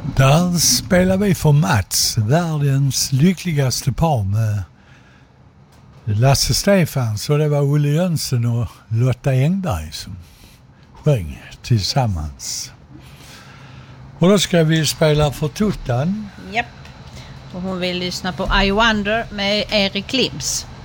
Där spelar vi för Mats, världens lyckligaste par med Lasse Stefans, och det var Olle Jönsson och Lotta Engberg som sjöng tillsammans. Och då ska vi spela för Tuttan. Japp. Och hon vill lyssna på I Wonder med Erik Lims.